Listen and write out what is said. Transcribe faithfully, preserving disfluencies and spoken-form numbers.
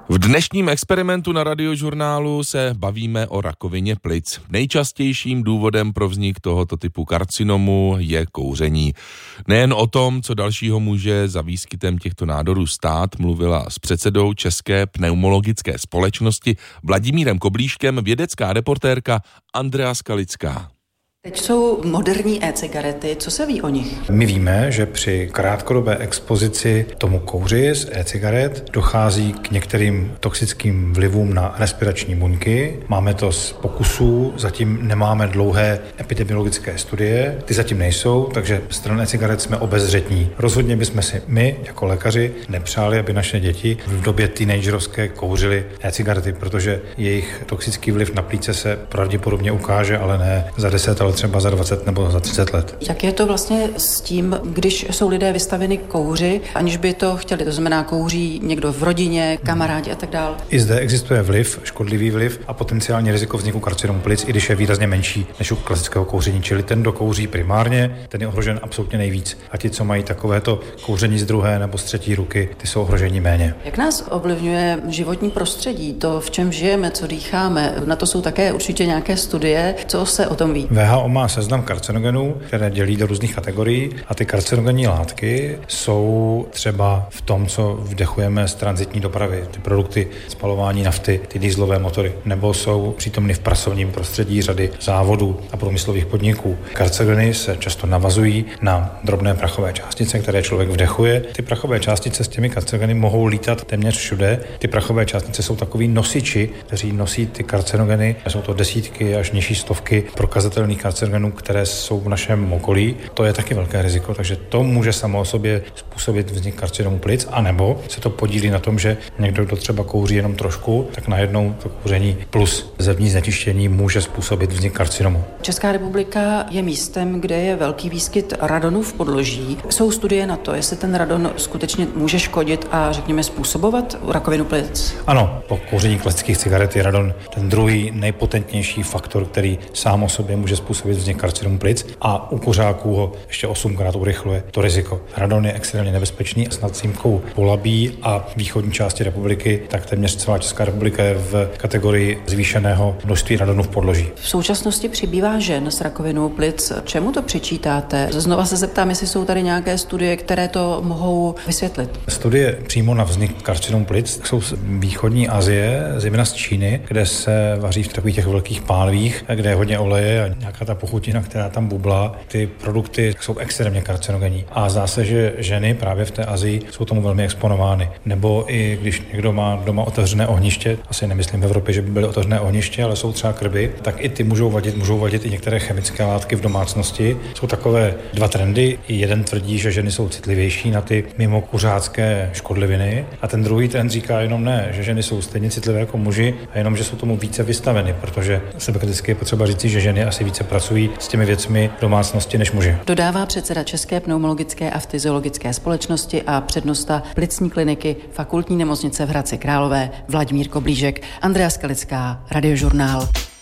V dnešním experimentu na Radiožurnálu se bavíme o rakovině plic. Nejčastějším důvodem pro vznik tohoto typu karcinomu je kouření. Nejen o tom, co dalšího může za výskytem těchto nádorů stát, mluvila s předsedou České pneumologické společnosti Vladimírem Koblíškem vědecká reportérka Andrea Skalická. Teď jsou moderní e-cigarety, co se ví o nich? My víme, že při krátkodobé expozici tomu kouři z e-cigaret dochází k některým toxickým vlivům na respirační buňky. Máme to z pokusů, zatím nemáme dlouhé epidemiologické studie, ty zatím nejsou, takže stran e-cigaret jsme obezřetní. Rozhodně bychom si my, jako lékaři, nepřáli, aby naše děti v době teenagerovské kouřily e-cigarety, protože jejich toxický vliv na plíce se pravděpodobně ukáže, ale ne za deset, ale třeba za dvacet nebo za třicet let. Jak je to vlastně s tím, když jsou lidé vystaveni kouři, aniž by to chtěli, to znamená kouří někdo v rodině, kamarádi a tak dále? I zde existuje vliv, škodlivý vliv a potenciální riziko vzniku karcinomu plic, i když je výrazně menší než u klasického kouření, čili ten, kdo kouří primárně, ten je ohrožen absolutně nejvíc. A ti, co mají takovéto kouření z druhé nebo z třetí ruky, ty jsou ohroženi méně. Jak nás ovlivňuje životní prostředí, to, v čem žijeme, co dýcháme? Na to jsou také určitě nějaké studie, co se o tom ví? V H O má seznam karcinogenů, které dělí do různých kategorií a ty karcinogenní látky jsou třeba v tom, co vdechujeme z tranzitní dopravy, ty produkty spalování nafty, ty dieselové motory, nebo jsou přítomny v pracovním prostředí řady závodů a průmyslových podniků. Karcinogeny se často navazují na drobné prachové částice, které člověk vdechuje. Ty prachové částice s těmi karcinogeny mohou lítat téměř všude. Ty prachové částice jsou takový nosiči, kteří nosí ty karcinogeny. Jsou to desítky až nižší stovky prokazatelných karcinogenů, které jsou v našem okolí. To je taky velké riziko, takže to může samo o sobě způsobit vznik karcinomu plic, anebo se to podílí na tom, že někdo, kdo třeba kouří jenom trošku, tak najednou to kouření plus zevní znečištění může způsobit vznik karcinomu. Česká republika je místem, kde je velký výskyt radonu v podloží. Jsou studie na to, jestli ten radon skutečně může škodit a řekněme způsobovat rakovinu plic? Ano, po kouření klasických cigaret je radon ten druhý nejpotentnější faktor, který sám o sobě může způsobit vznik karcinomu plic a u kuřáků ho ještě osmkrát urychluje to riziko. Radon je extrémně nebezpečný a snad s výjimkou Polabí a východní části republiky, tak téměř celá Česká republika je v kategorii zvýšeného množství radonu v podloží. V současnosti přibývá žen s rakovinou plic. Čemu to přičítáte? Znova se zeptám, jestli jsou tady nějaké studie, které to mohou vysvětlit. Studie přímo na vznik karcinomu plic jsou z východní Asie, zejména z Číny, kde se vaří v takových těch velkých pánvích, kde je hodně oleje a nějaká ta pochutina, která tam bublá. Ty produkty jsou extrémně karcinogenní a zdá se, že ženy právě v té Asii jsou tomu velmi exponovány. Nebo i když někdo má doma otevřené ohniště, asi nemyslím v Evropě, že by byly otevřené ohniště, ale jsou třeba krby, tak i ty můžou vadit, můžou vadit i některé chemické látky v domácnosti. Jsou takové dva trendy. Jeden tvrdí, že ženy jsou citlivější na ty mimo kuřácké škodliviny a ten druhý trend říká jenom ne, že ženy jsou stejně citlivé jako muži a jenom, že jsou tomu více vystaveny, protože sebekriticky je potřeba říci, že ženy asi více pracují s těmi věcmi domácnosti než muži. Dodává předseda České pneumologické a fyziologické společnosti a přednosta plicní kliniky Fakultní nemocnice v Hradci Králové Vladimír Koblížek. Andrea Skalická, Radiožurnál.